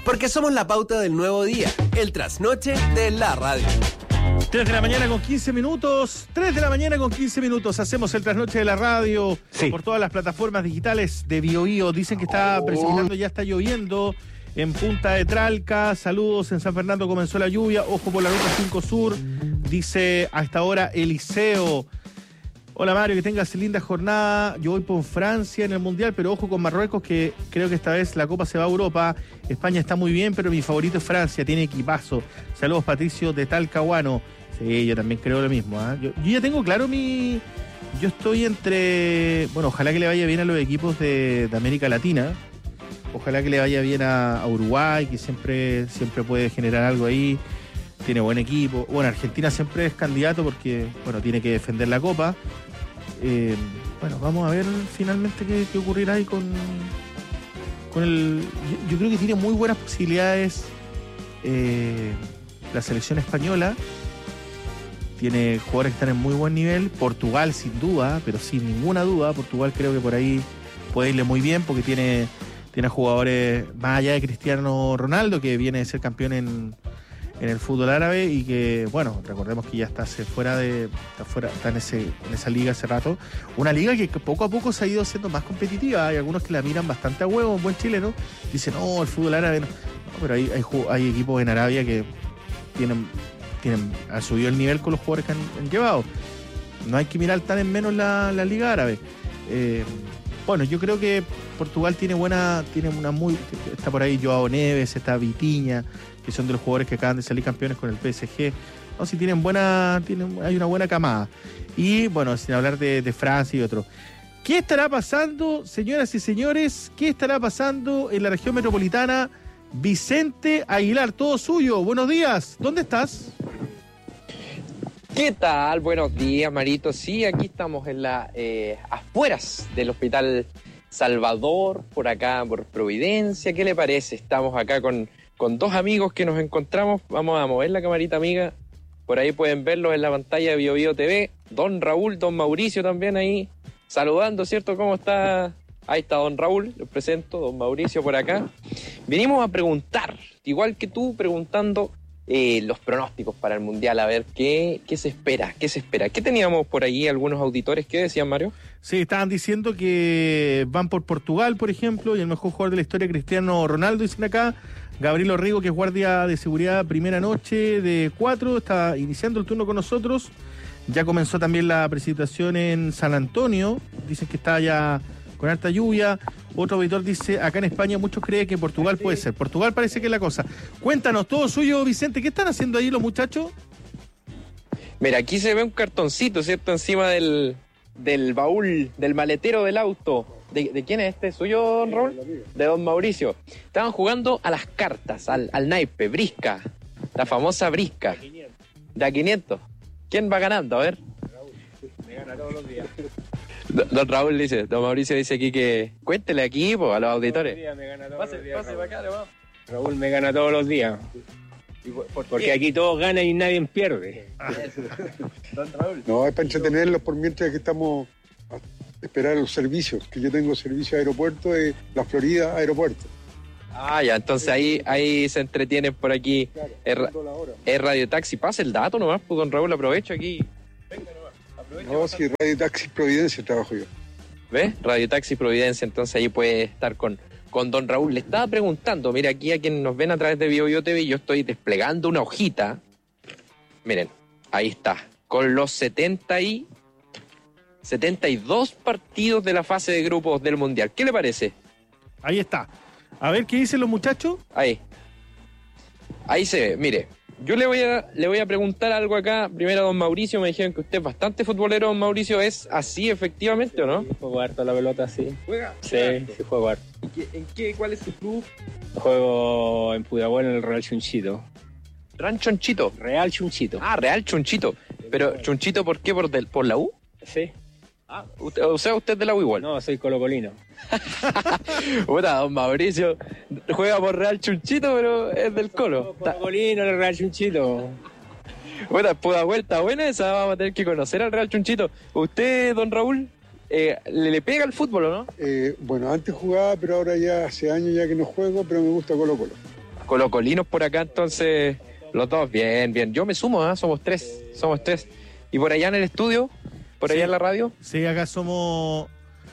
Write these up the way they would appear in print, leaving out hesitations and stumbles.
Porque somos la pauta del nuevo día, el trasnoche de la radio. 3 de la mañana con 15 minutos. 3 de la mañana con 15 minutos. Hacemos el trasnoche de la radio por todas las plataformas digitales de BioBio. Dicen que está precipitando, ya está lloviendo en Punta de Tralca. Saludos, en San Fernando comenzó la lluvia. Ojo por la ruta 5 Sur. Dice a esta hora Eliseo. Hola Mario, que tengas linda jornada. Yo voy por Francia en el Mundial, pero ojo con Marruecos, que creo que esta vez la Copa se va a Europa. España está muy bien, pero mi favorito es Francia, tiene equipazo. Saludos Patricio de Talcahuano. Sí, yo también creo lo mismo, ¿eh? Yo ya tengo claro yo estoy entre... Bueno, ojalá que le vaya bien a los equipos de América Latina. Ojalá que le vaya bien a Uruguay, que siempre puede generar algo ahí. Tiene buen equipo. Bueno, Argentina siempre es candidato porque, bueno, tiene que defender la Copa. Bueno, vamos a ver finalmente qué ocurrirá ahí con el... Yo creo que tiene muy buenas posibilidades la selección española. Tiene jugadores que están en muy buen nivel. Portugal sin duda, pero sin ninguna duda. Portugal creo que por ahí puede irle muy bien porque tiene jugadores más allá de Cristiano Ronaldo, que viene de ser campeón en el fútbol árabe y que, bueno, recordemos que ya está en esa liga hace rato. Una liga que poco a poco se ha ido siendo más competitiva. Hay algunos que la miran bastante a huevo, un buen chileno. Dicen, no, el fútbol árabe no. Pero hay equipos en Arabia que han subido el nivel con los jugadores que han llevado. No hay que mirar tan en menos la liga árabe. Bueno, yo creo que Portugal está por ahí Joao Neves, está Vitinha, que son de los jugadores que acaban de salir campeones con el PSG. No, si hay una buena camada. Y bueno, sin hablar de Francia y otros. ¿Qué estará pasando, señoras y señores? ¿Qué estará pasando en la región metropolitana? Vicente Aguilar, todo suyo. Buenos días. ¿Dónde estás? ¿Qué tal? Buenos días, Marito. Sí, aquí estamos en las afueras del Hospital Salvador, por acá, por Providencia. ¿Qué le parece? Estamos acá con dos amigos que nos encontramos. Vamos a mover la camarita, amiga. Por ahí pueden verlos en la pantalla de BioBio TV. Don Raúl, don Mauricio también ahí saludando, ¿cierto? ¿Cómo está? Ahí está don Raúl, los presento, don Mauricio por acá. Venimos a preguntar, igual que tú, preguntando los pronósticos para el Mundial, a ver qué se espera. ¿Qué teníamos por ahí algunos auditores? ¿Qué decían, Mario? Sí, estaban diciendo que van por Portugal, por ejemplo, y el mejor jugador de la historia, Cristiano Ronaldo, dicen acá. Gabriel Orrigo, que es guardia de seguridad, primera noche de 4, está iniciando el turno con nosotros. Ya comenzó también la precipitación en San Antonio, dicen que está ya con harta lluvia. Otro auditor dice, acá en España muchos creen que Portugal puede ser. Portugal parece que es la cosa. Cuéntanos, todo suyo, Vicente, ¿qué están haciendo ahí los muchachos? Mira, aquí se ve un cartoncito, ¿cierto? Encima del baúl, del maletero del auto. ¿De quién es este? ¿Suyo, don Raúl? De don Mauricio. Estaban jugando a las cartas, al naipe, brisca. La famosa brisca. De a 500. ¿Quién va ganando? A ver. Raúl, me gana todos los días. Don Raúl dice, don Mauricio dice aquí que cuéntele aquí a los auditores. Pase para acá, Raúl me gana todos los días. Porque aquí todos ganan y nadie pierde. Don Raúl. No, es para entretenerlos por mientras que estamos a esperar los servicios, que yo tengo servicio de aeropuerto de la Florida Aeropuerto. Ah, ya, entonces ahí se entretienen por aquí. Claro, es Radio Taxi. Pasa el dato nomás, pues don Raúl, aprovecho aquí. Venga nomás, aprovecha. No, sí, Radio Taxi Providencia trabajo yo. ¿Ves? Radio Taxi Providencia, entonces ahí puede estar con don Raúl. Le estaba preguntando, mira, aquí a quienes nos ven a través de BioBio TV, yo estoy desplegando una hojita. Miren, ahí está, con los 72 partidos de la fase de grupos del Mundial. ¿Qué le parece? Ahí está. A ver, ¿qué dicen los muchachos? Ahí se ve, mire. Yo le voy a preguntar algo acá. Primero a don Mauricio, me dijeron que usted es bastante futbolero, don Mauricio. ¿Es así efectivamente o no? Sí, juego harto la pelota, sí. ¿Juega? Sí, juego harto. ¿Cuál es su club? Juego en Pudahuel en el Real Chunchito. ¿Real Chunchito? Real Chunchito. Ah, Real Chunchito. Pero, ¿Chunchito por qué? ¿Por la U? Sí. Ah, usted es de la U igual. No, soy colocolino. Puta, don Mauricio juega por Real Chunchito, pero es del Colo. Colocolino, el Real Chunchito. Puta, puta vuelta buena esa, vamos a tener que conocer al Real Chunchito. ¿Usted, don Raúl, le pega al fútbol o no? Bueno, antes jugaba, pero ahora ya hace años ya que no juego, pero me gusta Colo Colo. colocolinos por acá, entonces los dos, bien. Yo me sumo, somos tres. Y por allá en el estudio, por allá en la radio. Sí, acá somos...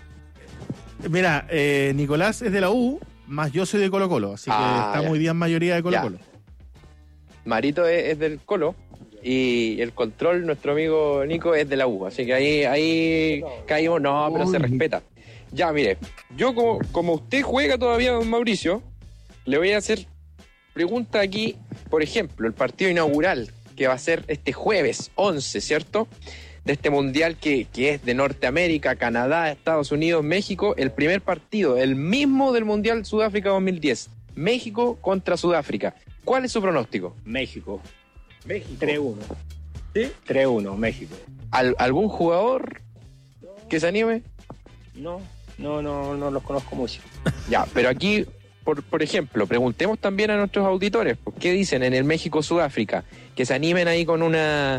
Mira, Nicolás es de la U, más yo soy de Colo-Colo, así que estamos hoy día en mayoría de Colo-Colo. Marito es del Colo y el control, nuestro amigo Nico, es de la U, así que ahí caímos, pero se respeta. Ya, mire, yo como usted juega todavía, don Mauricio, le voy a hacer pregunta aquí, por ejemplo, el partido inaugural que va a ser este jueves 11, ¿cierto?, de este mundial que es de Norteamérica, Canadá, Estados Unidos, México, el primer partido, el mismo del Mundial Sudáfrica 2010, México contra Sudáfrica. ¿Cuál es su pronóstico? México. 3-1. ¿Sí? 3-1, México. ¿Algún jugador que se anime? No los conozco mucho. Ya, pero aquí, por ejemplo, preguntemos también a nuestros auditores, ¿qué dicen en el México-Sudáfrica? Que se animen ahí con una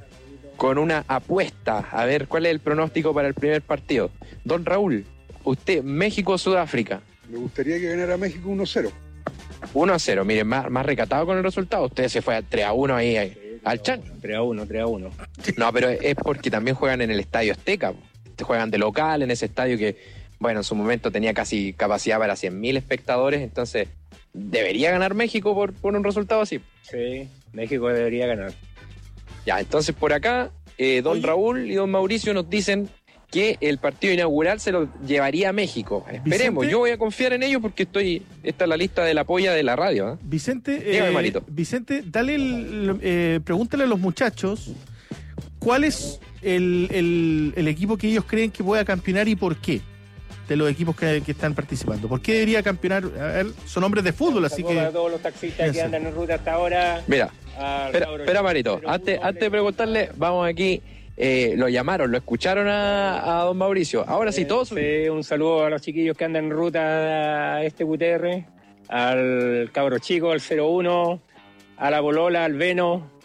apuesta, a ver cuál es el pronóstico para el primer partido. Don Raúl, usted, México-Sudáfrica. Me gustaría que ganara México 1-0. 1-0, miren, más recatado con el resultado. Usted se fue a 3-1 ahí al chancho. 3-1. No, pero es porque también juegan en el Estadio Azteca. Juegan de local en ese estadio que, bueno, en su momento tenía casi capacidad para 100.000 espectadores, entonces debería ganar México por un resultado así. Sí, México debería ganar. Ya, entonces por acá, don Raúl y don Mauricio nos dicen que el partido inaugural se lo llevaría a México. Esperemos, Vicente, yo voy a confiar en ellos porque esta es la lista de la polla de la radio. ¿Eh? Vicente, dígame, Marito. Vicente, pregúntale a los muchachos cuál es el equipo que ellos creen que pueda campeonar y por qué, de los equipos que están participando. ¿Por qué debería campeonar? A ver, son hombres de fútbol, así que... A todos los taxistas que andan en ruta hasta ahora... Mira, espera Marito, antes de preguntarle, vamos aquí, lo llamaron, lo escucharon a don Mauricio. Ahora sí, todos... un saludo a los chiquillos que andan en ruta a este QTR, al cabro chico, al 01, a la polola, al Veno...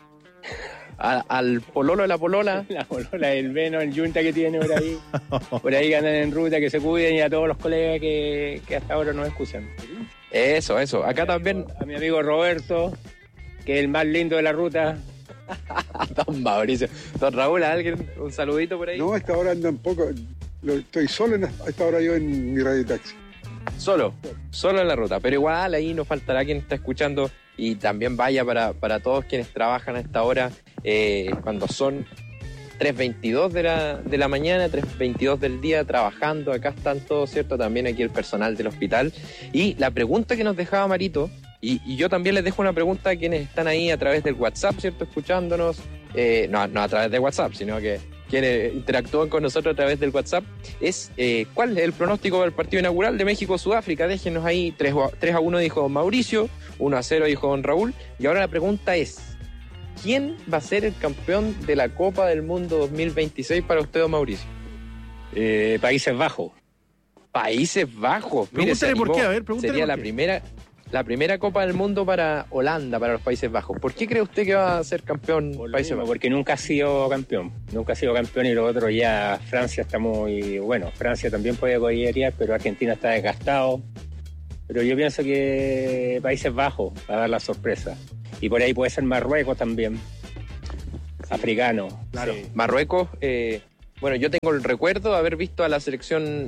Al pololo de la polola. La polola del Veno, el yunta que tiene por ahí. Por ahí que andan en ruta, que se cuiden, y a todos los colegas que hasta ahora nos escuchan. Eso. Acá también. A mi amigo Roberto, que es el más lindo de la ruta. Don Mauricio. Don Raúl, ¿a alguien un saludito por ahí? No, a esta hora andan poco. Estoy solo a esta hora yo en mi radio taxi. Solo en la ruta. Pero igual ahí nos faltará quien está escuchando. Y también vaya para todos quienes trabajan a esta hora, cuando son 3:22 de la mañana, 3:22 del día, trabajando. Acá están todos, ¿cierto? También aquí el personal del hospital. Y la pregunta que nos dejaba Marito, y yo también les dejo una pregunta a quienes están ahí a través del WhatsApp, ¿cierto? Escuchándonos, no a través de WhatsApp, sino que quienes interactúan con nosotros a través del WhatsApp, es ¿cuál es el pronóstico del partido inaugural de México-Sudáfrica? Déjenos ahí. 3-1 dijo don Mauricio, 1-0 dijo don Raúl, y ahora la pregunta es, ¿quién va a ser el campeón de la Copa del Mundo 2026 para usted, don Mauricio? Países Bajos. Países Bajos. Pregúntale por qué, a ver, pregúntale. Sería por qué. La primera Copa del Mundo para Holanda, para los Países Bajos. ¿Por qué cree usted que va a ser campeón Países Bajos? Porque nunca ha sido campeón. Y lo otro ya, Francia está muy... Bueno, Francia también puede coquetear, pero Argentina está desgastado. Pero yo pienso que Países Bajos va a dar la sorpresa. Y por ahí puede ser Marruecos también. Sí. Africano. Claro. Sí. Marruecos, bueno, yo tengo el recuerdo de haber visto a la selección...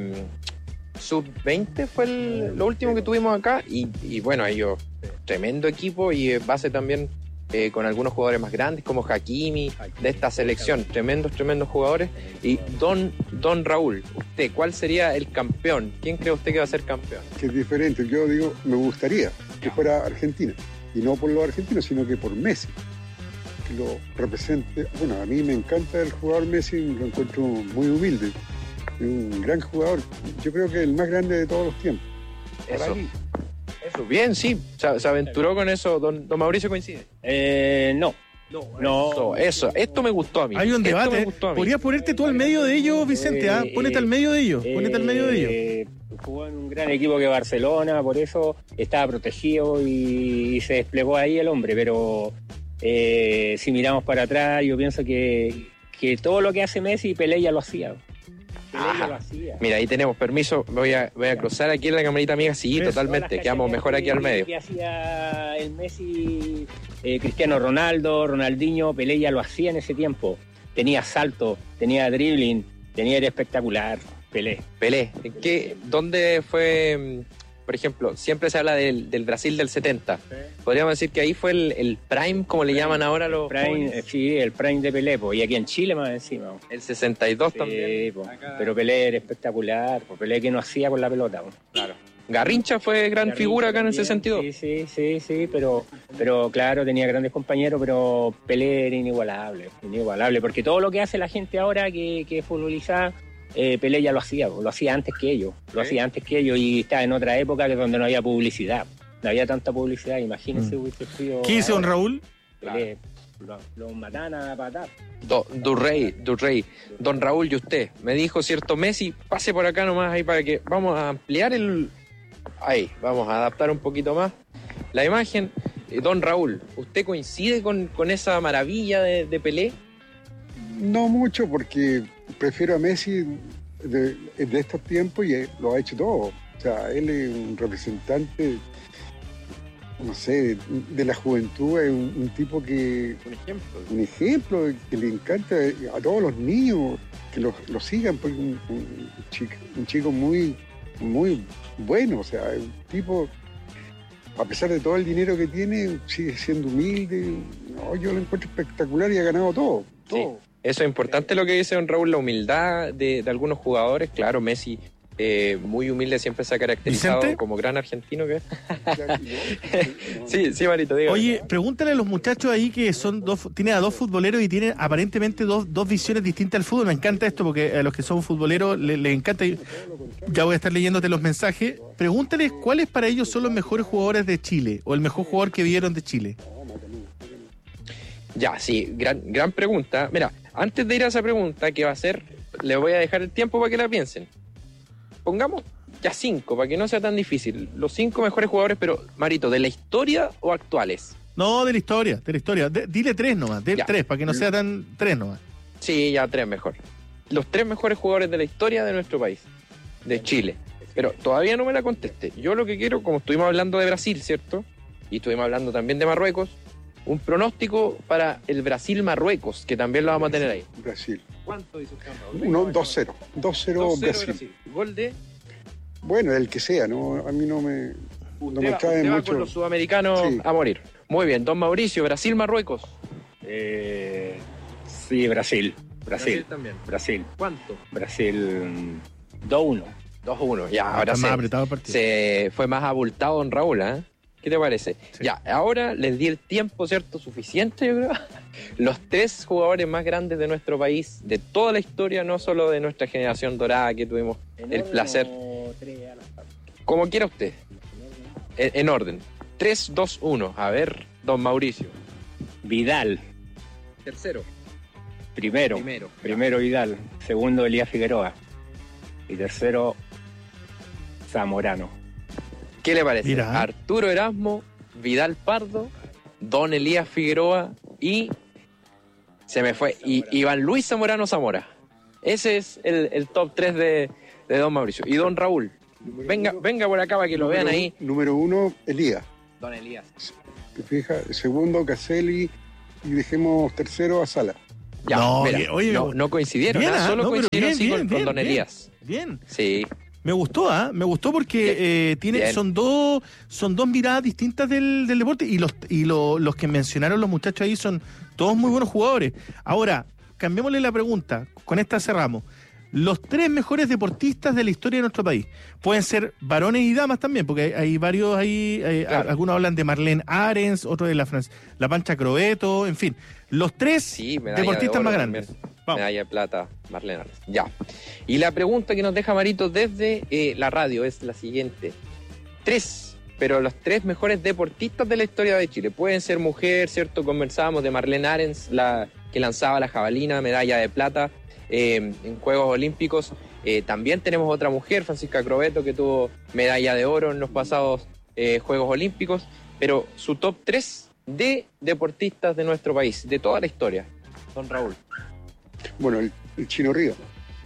Sub-20 fue lo último que tuvimos acá y bueno, ellos, tremendo equipo y base también con algunos jugadores más grandes como Hakimi de esta selección, tremendos jugadores. Y don Raúl, usted, ¿cuál sería el campeón? ¿Quién cree usted que va a ser campeón? Que es diferente, yo digo, me gustaría que fuera Argentina, y no por los argentinos, sino que por Messi, que lo represente. Bueno, a mí me encanta el jugador Messi, lo encuentro muy humilde. Un gran jugador, yo creo que el más grande de todos los tiempos. Eso, bien, sí, se aventuró con eso. Don Mauricio, ¿coincide? No. Eso, esto me gustó a mí. Hay un debate, podrías ponerte tú al medio de ellos, Vicente, Ponete al medio de ellos, Jugó en un gran equipo que Barcelona, por eso estaba protegido y se desplegó ahí el hombre, pero si miramos para atrás, yo pienso que todo lo que hace Messi, Pelé ya lo hacía. Pelé lo hacía. Mira, ahí tenemos permiso. Voy a cruzar aquí en la camarita amiga. Sí, totalmente. Quedamos mejor aquí al medio. Que hacía el Messi, Cristiano Ronaldo, Ronaldinho, Pelé ya lo hacía en ese tiempo. Tenía salto, tenía dribbling, era espectacular. Pelé. ¿Dónde fue? Por ejemplo, siempre se habla del Brasil del 70. Sí. Podríamos decir que ahí fue el prime, como le llaman ahora los prime, sí, el prime de Pelé, y aquí en Chile más encima. El 62 también. Pero Pelé era espectacular, Pelé que no hacía con la pelota. Claro. Garrincha fue gran figura acá en ese sentido. Sí, pero claro, tenía grandes compañeros, pero Pelé era inigualable, porque todo lo que hace la gente ahora que es futbolizada, Pelé ya lo hacía antes que ellos, y estaba en otra época que donde no había publicidad, no había tanta publicidad, imagínense. ¿Qué dice don Raúl? Pelé, lo matan a patar. Durrey, don Raúl, y usted, me dijo, cierto, Messi, pase por acá nomás ahí para que vamos a ampliar ahí, vamos a adaptar un poquito más la imagen. Don Raúl, ¿usted coincide con esa maravilla de Pelé? No mucho, porque prefiero a Messi de estos tiempos y lo ha hecho todo. O sea, él es un representante, no sé, de la juventud, es un tipo que... Un ejemplo que le encanta a todos los niños que lo sigan, porque un chico muy, muy bueno. O sea, es un tipo, a pesar de todo el dinero que tiene, sigue siendo humilde. No, yo lo encuentro espectacular y ha ganado todo. Sí. Eso es importante lo que dice don Raúl, la humildad de algunos jugadores. Claro, Messi, muy humilde, siempre se ha caracterizado ¿Vicente? Como gran argentino que es. Sí, Marito, diga. Oye, pregúntale a los muchachos ahí que tienen a dos futboleros y tienen aparentemente dos visiones distintas al fútbol. Me encanta esto porque a los que son futboleros les encanta. Ya voy a estar leyéndote los mensajes. Pregúntales cuáles para ellos son los mejores jugadores de Chile o el mejor jugador que vieron de Chile. Ya, sí, gran pregunta. Mira, antes de ir a esa pregunta, que va a ser, les voy a dejar el tiempo para que la piensen. Pongamos ya 5, para que no sea tan difícil. Los 5 mejores jugadores, pero, Marito, ¿de la historia o actuales? No, de la historia. Dile 3 nomás, 3, para que no sea tan 3 nomás. Sí, ya 3 mejor. Los 3 mejores jugadores de la historia de nuestro país, de Chile. Pero todavía no me la contesté. Yo lo que quiero, como estuvimos hablando de Brasil, ¿cierto? Y estuvimos hablando también de Marruecos, un pronóstico para el Brasil-Marruecos, que también lo vamos a tener ahí. Brasil. ¿Cuánto dice usted? 2-0. 2-0 Brasil. ¿Gol de? Bueno, el que sea, ¿no? A mí no me cae mucho. Va con los sudamericanos a morir. Muy bien, don Mauricio, Brasil-Marruecos. Sí, Brasil. Brasil también. Brasil. ¿Cuánto? Brasil 2-1. 2-1, ya, ahora se fue más abultado don Raúl, ¿eh? ¿Qué te parece? Sí. Ya, ahora les di el tiempo, ¿cierto? Suficiente, yo creo. Los 3 jugadores más grandes de nuestro país, de toda la historia, no solo de nuestra generación dorada que tuvimos el placer. Como quiera usted. En orden. 3, 2, 1. A ver, don Mauricio. Vidal. Tercero. Primero Vidal. Segundo Elías Figueroa. Y tercero Zamorano. ¿Qué le parece? Mira. Arturo Erasmo, Vidal Pardo, don Elías Figueroa y se me fue, y Iván Luis Zamorano Zamora. Ese es el top 3 de don Mauricio. Y don Raúl, venga por acá para que lo vean ahí. Número 1, Elías. Don Elías. ¿Te fijas? Segundo, Caselli. Y dejemos tercero a Sala. Ya, No, mira, oye, no coincidieron, bien, solo no, pero coincidieron bien, con don Elías. Bien. Sí. Me gustó porque son dos miradas distintas del deporte y los que mencionaron los muchachos ahí son todos muy buenos jugadores. Ahora, cambiémosle la pregunta, con esta cerramos. Los 3 mejores deportistas de la historia de nuestro país. Pueden ser varones y damas también, porque hay varios ahí, claro. Algunos hablan de Marlene Arens, otros de la Pancha Crobeto, en fin. Los 3 deportistas más grandes. Vamos. Medalla de plata, Marlene Arens. Ya. Y la pregunta que nos deja Marito desde la radio es la siguiente. 3, pero los 3 mejores deportistas de la historia de Chile. Pueden ser mujer, ¿cierto? Conversábamos de Marlene Arens, la que lanzaba la jabalina, medalla de plata en Juegos Olímpicos. También tenemos otra mujer, Francisca Crobeto, que tuvo medalla de oro en los pasados Juegos Olímpicos. Pero su top 3 de deportistas de nuestro país, de toda la historia. Don Raúl. Bueno, el Chino Río.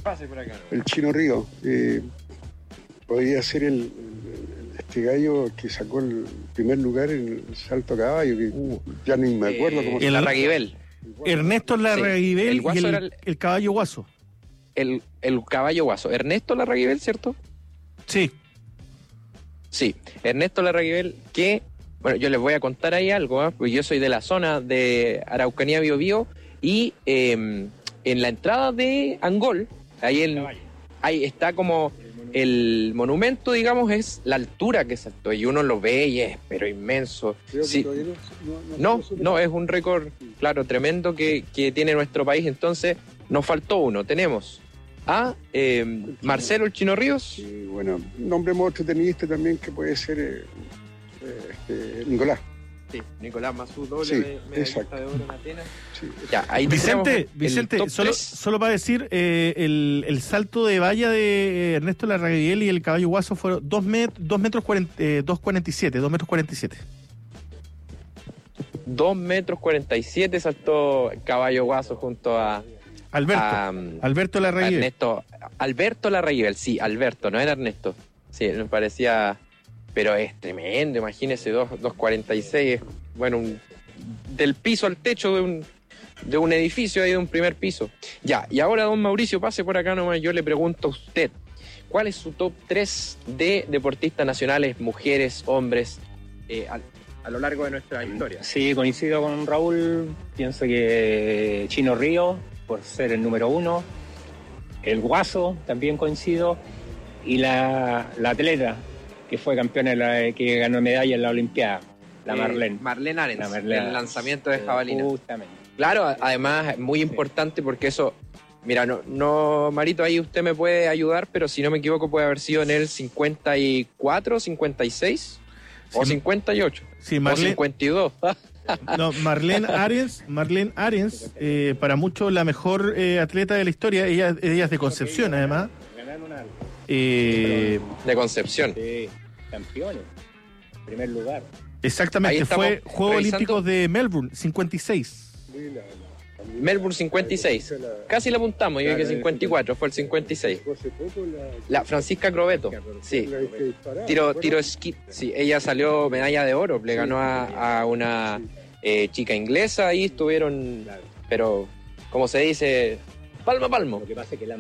Pase por acá. El Chino Río. Podría ser este gallo que sacó el primer lugar en el salto a caballo, que ya ni me acuerdo cómo se llama. Larraguibel. Ernesto Larraguibel Sí, y el caballo Guaso. El caballo Guaso. Ernesto Larraguibel, ¿cierto? Sí. Sí, Ernesto Larraguibel, que, bueno, yo les voy a contar ahí algo, porque yo soy de la zona de Araucanía, Biobío, y en la entrada de Angol, ahí está como el monumento, digamos, es la altura que saltó, y uno lo ve y es, pero inmenso. Sí. No, es un récord, claro, tremendo que tiene nuestro país. Entonces, nos faltó uno. Tenemos a Marcelo el Chino Ríos. Y bueno, nombremos otro tenista también que puede ser Nicolás. Sí, Nicolás Masú, doble Sí, medallista de oro en Atenas. Sí. Ya, ahí Vicente, top solo para decir, el salto de valla de Ernesto Larraguibel y el caballo Guaso fueron 2,47 metros. 2 metros 47 saltó Caballo Guaso junto a Alberto Larraguibel. Alberto Larraguibel, sí, Alberto, no era Ernesto. Sí, me parecía, pero es tremendo, imagínese, 2,46, bueno, del piso al techo de un edificio ahí, de un primer piso. Ya, y ahora don Mauricio, pase por acá nomás, yo le pregunto a usted, ¿cuál es su top 3 de deportistas nacionales, mujeres, hombres, a lo largo de nuestra historia? Sí, coincido con Raúl, pienso que Chino Río, por ser el número 1, el Guaso, también coincido, y la atleta que fue campeona, que ganó medalla en la Olimpiada, la Marlene. Marlene Arens, La Marlene. el lanzamiento de jabalina. Justamente. Claro, además, muy importante porque eso, mira, no, Marito, ahí usted me puede ayudar, pero si no me equivoco puede haber sido en el 54, 56 o 58 Sí, o 52. No, Marlene Arens, para muchos la mejor atleta de la historia. Ella es de Concepción, además. Ganaron algo. De Concepción. Sí, campeones. Primer lugar. Exactamente, fue Juegos revisando. Olímpicos de Melbourne, 56. Melbourne 56. Casi la apuntamos, yo dije 54, fue el 56. La Francisca Crobeto, sí. Tiro esquí, sí, ella salió medalla de oro, le ganó a una chica inglesa, ahí estuvieron, pero como se dice, palmo a palmo. Lo que pasa es que la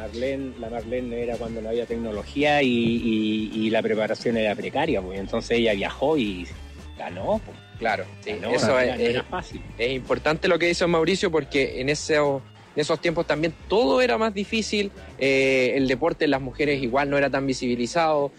Marlene era cuando no había tecnología y la preparación era precaria, pues entonces ella viajó y ganó. Pues. Claro, sí, Ganó, eso era fácil. es importante lo que dice Mauricio, porque en esos tiempos también todo era más difícil, el deporte de las mujeres igual no era tan visibilizado,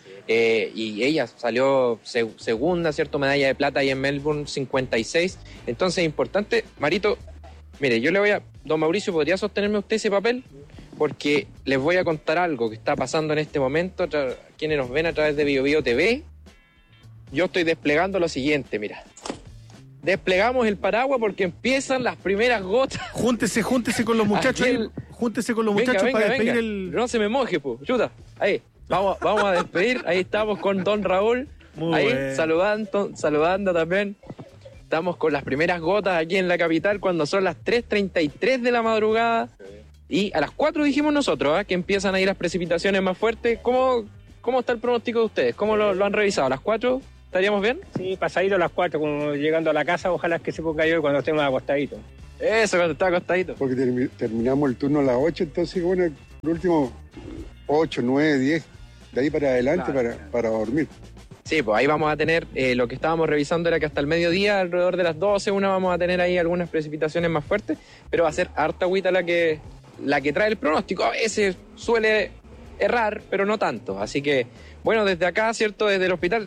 y ella salió segunda, ¿cierto? Medalla de plata ahí en Melbourne 56, entonces es importante. Marito, mire, don Mauricio, ¿podría sostenerme usted ese papel? Porque les voy a contar algo que está pasando en este momento, quienes nos ven a través de BioBio TV. Yo estoy desplegando lo siguiente, mira. Desplegamos el paraguas porque empiezan las primeras gotas. Júntese con los muchachos ahí. Júntese con los muchachos para despedir el... No se me moje, po. Chuta. Ahí. Vamos a despedir. Ahí estamos con don Raúl. Muy ahí, bueno. saludando también. Estamos con las primeras gotas aquí en la capital cuando son las 3:33 de la madrugada. Y a las 4 dijimos nosotros, que empiezan a ir las precipitaciones más fuertes. ¿Cómo está el pronóstico de ustedes? ¿Cómo lo han revisado? ¿A las 4 estaríamos bien? Sí, pasadito a las 4, como llegando a la casa, ojalá que se ponga yo cuando estemos acostaditos. Eso, cuando está acostadito. Porque terminamos el turno a las 8, entonces, bueno, por último, 8, 9, 10, de ahí para adelante, Claro. para dormir. Sí, pues ahí vamos a tener, lo que estábamos revisando era que hasta el mediodía, alrededor de las 12, vamos a tener ahí algunas precipitaciones más fuertes, pero va a ser harta agüita la que trae el pronóstico. A veces suele errar, pero no tanto. Así que, bueno, desde acá, ¿cierto? Desde el hospital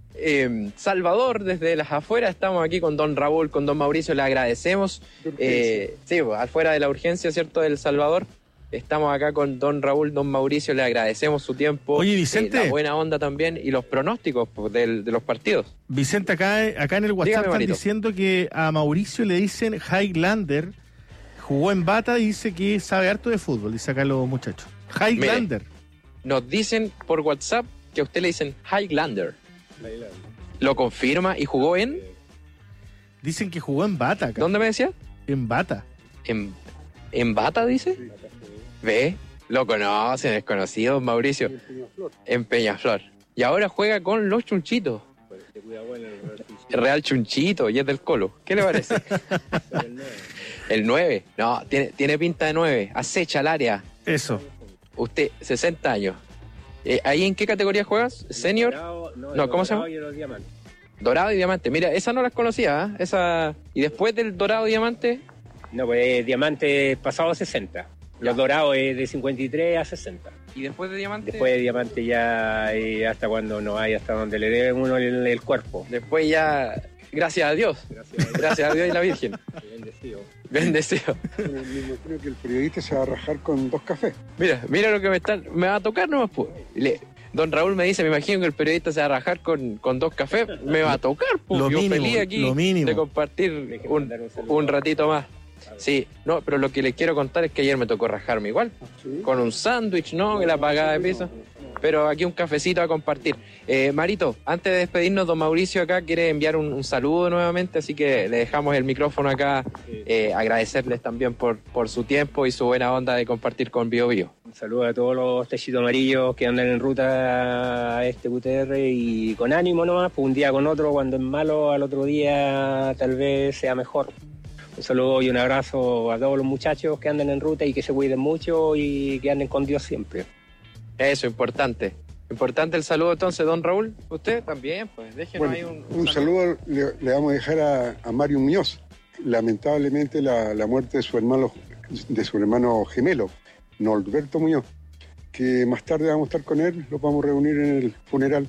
Salvador, desde las afueras, estamos aquí con don Raúl, con don Mauricio, le agradecemos. Sí, pues, afuera de la urgencia, ¿cierto? Del Salvador. Estamos acá con don Raúl, don Mauricio, le agradecemos su tiempo. Oye, Vicente. La buena onda también y los pronósticos pues, de los partidos. Vicente, acá en el WhatsApp Dígame, están Marito. diciendo que a Mauricio le dicen Highlander, jugó en Bata y dice que sabe harto de fútbol, dice acá los muchachos. Highlander. Nos dicen por WhatsApp que a usted le dicen Highlander. ¿Lo confirma y jugó en? Dicen que jugó en Bata acá. ¿Dónde me decía? En Bata. ¿En Bata, dice? Ve, Lo conocen, es conocido, Mauricio. En Peñaflor. Y ahora juega con los Chunchitos. Real Chunchito, y es del Colo. ¿Qué le parece? El 9. No, tiene pinta de 9. Acecha el área. Eso. Usted, 60 años. ¿Ahí en qué categoría juegas? ¿Senior? No, ¿cómo se llama? Dorado y Diamante. Mira, esa no las conocía, ¿eh? Esa. ¿Y después del Dorado y Diamante? No, pues Diamante pasado a 60. Los Dorados es de 53 a 60. ¿Y después de Diamante? Después de Diamante ya hasta cuando no hay, hasta donde le debe uno el cuerpo. Después ya, gracias a Dios. Gracias a Dios y la Virgen. Bendecido. Bueno, me imagino que el periodista se va a rajar con 2 cafés. Mira lo que me va a tocar nomás, pues. Don Raúl me dice, me imagino que el periodista se va a rajar con 2 cafés. Me va a tocar, pues. Lo yo mínimo, feliz aquí lo mínimo. de compartir un ratito más. Sí, no, pero lo que les quiero contar es que ayer me tocó rajarme igual. ¿Sí? Con un sándwich, ¿no? Que la pagada de piso. Pero aquí un cafecito a compartir. Marito, antes de despedirnos, don Mauricio acá quiere enviar un saludo nuevamente, así que le dejamos el micrófono acá. Agradecerles también por su tiempo y su buena onda de compartir con Bio Bio. Un saludo a todos los techitos amarillos que andan en ruta a este QTR y con ánimo nomás, pues un día con otro, cuando es malo, al otro día tal vez sea mejor. Un saludo y un abrazo a todos los muchachos que andan en ruta y que se cuiden mucho y que anden con Dios siempre. Eso, importante. Importante el saludo entonces, don Raúl. Usted también, pues déjenos Bueno, ahí un saludo le vamos a dejar a Mario Muñoz. Lamentablemente la muerte de su hermano gemelo, Norberto Muñoz, que más tarde vamos a estar con él, lo vamos a reunir en el funeral.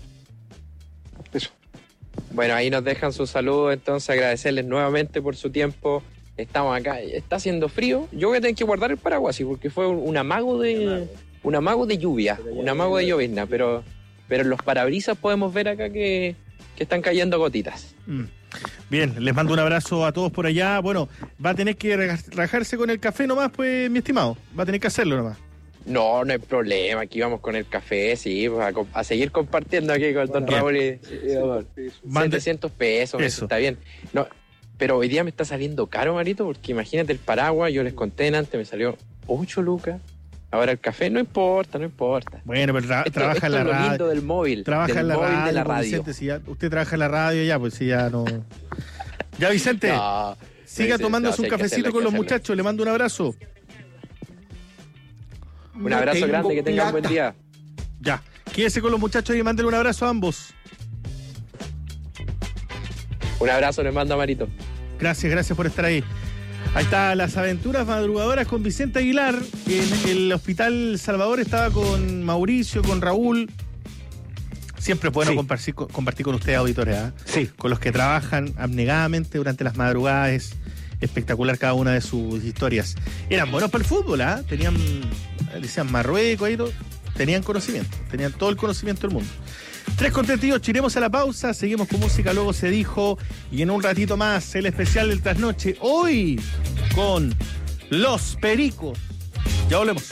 Eso. Bueno, ahí nos dejan su saludo, entonces agradecerles nuevamente por su tiempo. Estamos acá, está haciendo frío. Yo voy a tener que guardar el paraguas, sí, porque fue un amago de lluvia, un amago de llovizna, pero en los parabrisas podemos ver acá que están cayendo gotitas. Bien, les mando un abrazo a todos por allá. Bueno, va a tener que rajarse con el café nomás, pues, mi estimado. Va a tener que hacerlo nomás. No hay problema, aquí vamos con el café, sí, pues, a seguir compartiendo aquí con don Raúl y don 700 pesos, eso está bien. No, pero hoy día me está saliendo caro, Marito, porque imagínate el paraguas, yo les conté antes, me salió 8 lucas. Ahora el café no importa. Bueno, pero trabaja en la radio. Es lo lindo del móvil. Trabaja en la radio. De la radio. Vicente, si ya, usted trabaja en la radio ya, pues si ya no. Ya, Vicente, siga tomándose un cafecito con los muchachos. Le mando un abrazo. Un abrazo grande, que tengan buen día. Ya, quédese con los muchachos y mándenle un abrazo a ambos. Un abrazo les mando a Marito. Gracias por estar ahí. Ahí está, las aventuras madrugadoras con Vicente Aguilar. En el Hospital Salvador estaba con Mauricio, con Raúl. Siempre es bueno compartir con ustedes, auditores, ¿eh? Sí. Con los que trabajan abnegadamente durante las madrugadas. Es espectacular cada una de sus historias. Eran buenos para el fútbol, ¿eh? Decían Marruecos, ahí todo. Tenían conocimiento, tenían todo el conocimiento del mundo. 3:38, iremos a la pausa, seguimos con música, luego se dijo, y en un ratito más el especial del trasnoche, hoy con Los Pericos. Ya volvemos.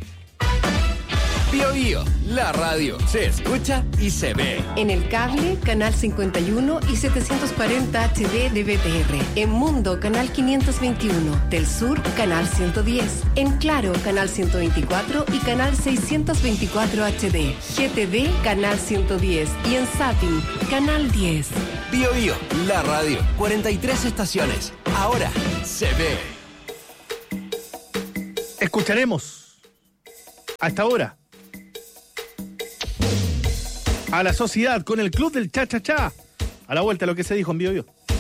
Bio Bio, la radio se escucha y se ve. En el cable, canal 51 y 740 HD de BTR. En Mundo, canal 521. Del Sur, canal 110. En Claro, canal 124 y canal 624 HD. GTV, canal 110. Y en Zapping, canal 10. Bio Bio, la radio, 43 estaciones. Ahora se ve. Escucharemos hasta ahora a la sociedad con el Club del Cha Cha Cha. A la vuelta, lo que se dijo en Bio Bio.